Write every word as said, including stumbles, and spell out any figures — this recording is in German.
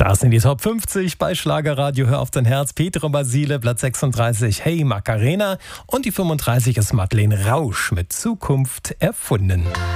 Das sind die Top fünfzig bei Schlagerradio. Hör auf dein Herz. Petro Basile, Platz sechsunddreißig. Hey Macarena. Und die fünfunddreißig ist Madeleine Rausch mit Zukunft erfunden.